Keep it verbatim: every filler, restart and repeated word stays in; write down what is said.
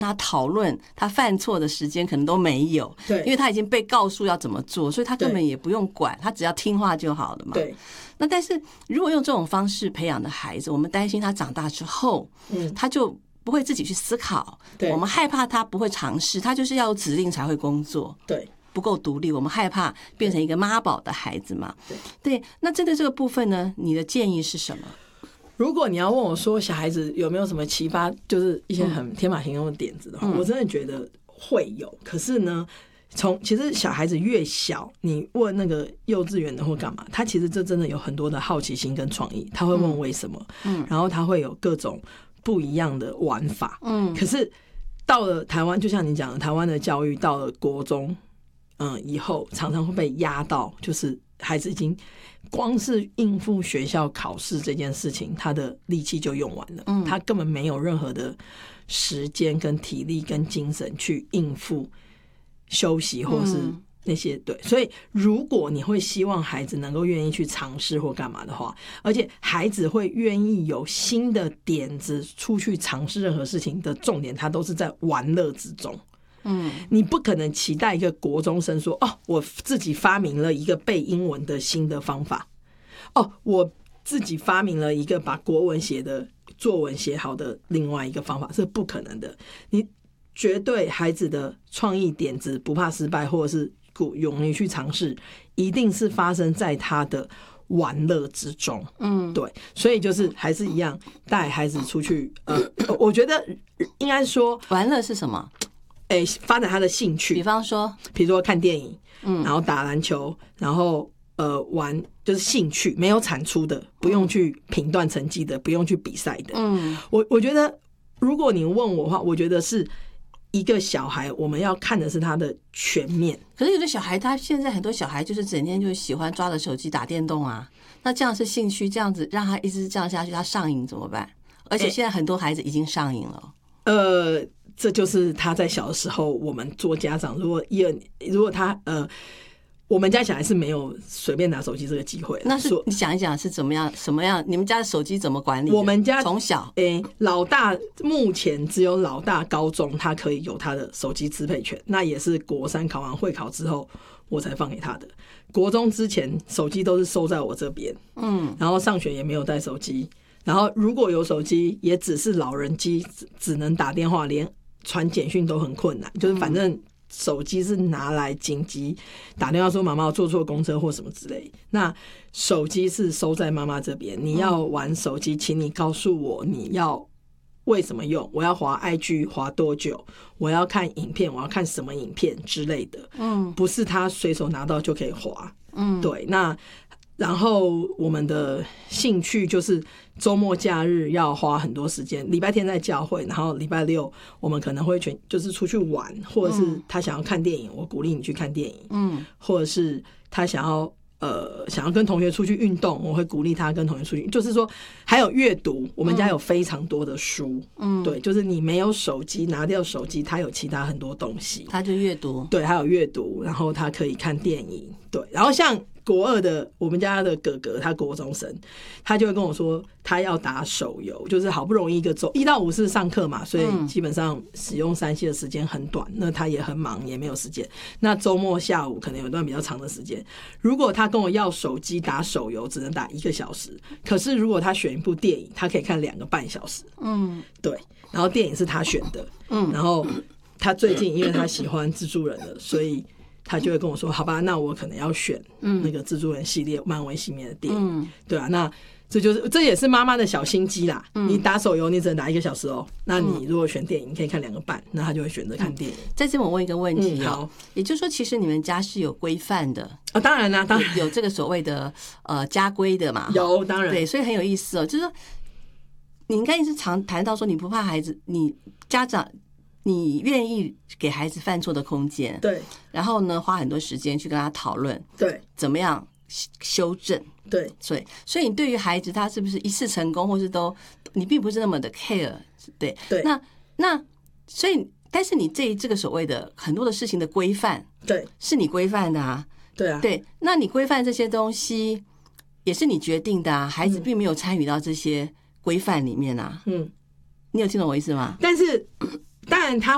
他讨论他犯错的时间可能都没有， 对， 因为他已经被告诉要怎么做，所以他根本也不用管，他只要听话就好了嘛。 对。 那但是如果用这种方式培养的孩子，我们担心他长大之后，嗯，他就不会自己去思考，我们害怕他不会尝试，他就是要有指令才会工作， 对， 不够独立，我们害怕变成一个妈宝的孩子嘛。对，对，那针对这个部分呢，你的建议是什么？ 如果你要问我说小孩子有没有什么启发，就是一些很天马行空的点子的话，嗯、我真的觉得会有。可是呢，从其实小孩子越小，你问那个幼稚园的或干嘛，他其实这真的有很多的好奇心跟创意，他会问为什么，嗯，然后他会有各种不一样的玩法，嗯。可是到了台湾，就像你讲的，台湾的教育到了国中，嗯，以后常常会被压到，就是孩子已经。光是应付学校考试这件事情，他的力气就用完了，嗯，他根本没有任何的时间跟体力跟精神去应付休息或是那些，对，所以如果你会希望孩子能够愿意去尝试或干嘛的话，而且孩子会愿意有新的点子出去尝试任何事情的重点，他都是在玩乐之中。嗯，你不可能期待一个国中生说：“哦，我自己发明了一个背英文的新的方法。哦，我自己发明了一个把国文写的作文写好的另外一个方法。”这不可能的。你绝对孩子的创意点子不怕失败，或者是勇于去尝试，一定是发生在他的玩乐之中。嗯，对，所以就是还是一样带孩子出去。呃，我觉得应该说玩乐是什么？ 欸、发展他的兴趣， 比方说， 比如说看电影，嗯，然后打篮球，然后呃玩，就是兴趣没有产出的，不用去评断成绩的，不用去比赛的。嗯，我我觉得，如果你问我的话，我觉得是一个小孩，我们要看的是他的全面。 可是有的小孩，他现在很多小孩就是整天就喜欢抓着手机打电动啊，那这样是兴趣，这样子让他一直这样下去，他上瘾怎么办？而且现在很多孩子已经上瘾了。 欸、呃。这就是他在小的时候，我们做家长，如果一二，如果他呃，我们家小孩是没有随便拿手机这个机会。 那是你讲一讲是怎么样，什么样？你们家的手机怎么管理？ 我们家从小， 诶、欸，老大目前只有老大高中他可以有他的手机支配权，那也是国三考完会考之后我才放给他的。国中之前手机都是收在我这边，嗯，然后上学也没有带手机，然后如果有手机，也只是老人机，只能打电话，连传简讯都很困难，就是反正手机是拿来紧急打电话说妈妈我坐错公车或什么之类，那手机是收在妈妈这边，你要玩手机请你告诉我你要为什么用，我要滑 I G 滑多久，我要看影片，我要看什么影片之类的，嗯，不是他随手拿到就可以滑，嗯，对，那然后我们的兴趣就是周末假日要花很多时间，礼拜天在教会，然后礼拜六我们可能会全就是出去玩，或者是他想要看电影，我鼓励你去看电影，嗯，或者是他想要呃想要跟同学出去运动，我会鼓励他跟同学出去，就是说还有阅读，我们家有非常多的书，嗯，对，就是你没有手机，拿掉手机，他有其他很多东西， 他就阅读， 对，还有阅读，然后他可以看电影，对，然后像国二的我们家的哥哥，他国中生，他就会跟我说他要打手游，就是好不容易一个周一到五是上课嘛，所以基本上使用三 C 的时间很短，那他也很忙，也没有时间。那周末下午可能有一段比较长的时间，如果他跟我要手机打手游，只能打一个小时。可是如果他选一部电影，他可以看两个半小时。嗯，对。然后电影是他选的，嗯，然后他最近因为他喜欢蜘蛛人了，所以他就会跟我说好吧，那我可能要选那个蜘蛛人系列漫威系列的电影，嗯，对啊，那这就是这也是妈妈的小心机啦，嗯，你打手游你只能打一个小时哦，那你如果选电影你可以看两个半，那他就会选择看电影，嗯， 在这我问一个问题，哦， 嗯，好， 也就是说其实你们家是有规范的啊，当然啦，当然有这个所谓的呃家规的嘛， 有，当然， 对，所以很有意思哦，就是说你应该一直常谈到说你不怕孩子，你家长你愿意给孩子犯错的空间， 对， 然后呢花很多时间去跟他讨论， 对， 怎么样修正， 对， 所以所以你对于孩子他是不是一次成功，或是都你并不是那么的 care， 对对， 那那所以但是你这这个所谓的很多的事情的规范， 对， 是你规范的啊， 对啊， 对，那你规范这些东西也是你决定的啊，孩子并没有参与到这些规范里面啊，嗯，你有听懂我意思吗？ 但是当然他